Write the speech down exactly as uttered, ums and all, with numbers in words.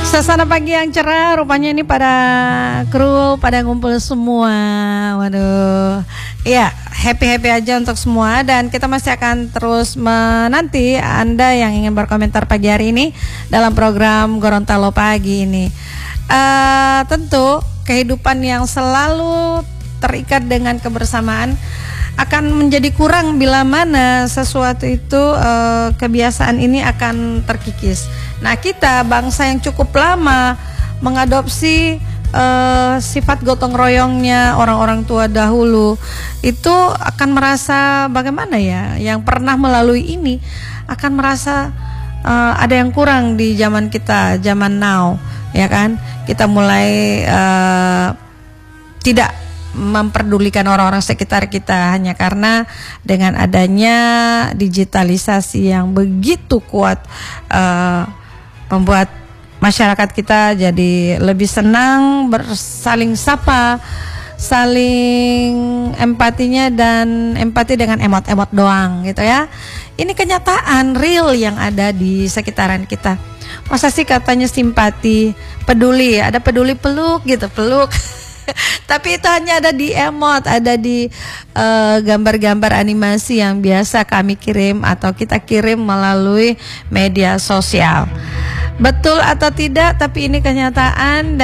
Suasana pagi yang cerah, rupanya ini pada kru pada ngumpul semua. Waduh, ya happy-happy aja untuk semua. Dan kita masih akan terus menanti Anda yang ingin berkomentar pagi hari ini dalam program Gorontalo Pagi ini. uh, Tentu kehidupan yang selalu terikat dengan kebersamaan akan menjadi kurang bila mana sesuatu itu uh, kebiasaan ini akan terkikis. Nah, kita bangsa yang cukup lama mengadopsi uh, sifat gotong royongnya orang-orang tua dahulu, itu akan merasa bagaimana ya, yang pernah melalui ini akan merasa uh, ada yang kurang di zaman kita, zaman now, ya kan? Kita mulai uh, tidak memperdulikan orang-orang sekitar kita hanya karena dengan adanya digitalisasi yang begitu kuat uh, membuat masyarakat kita jadi lebih senang bersaling sapa, saling empatinya dan empati dengan emot-emot doang gitu ya. Ini kenyataan real yang ada di sekitaran kita. Masa sih katanya simpati, peduli, ada peduli peluk gitu, peluk. Tapi itu hanya ada di emot, ada di uh, gambar-gambar animasi yang biasa kami kirim atau kita kirim melalui media sosial. Betul atau tidak, tapi ini kenyataan.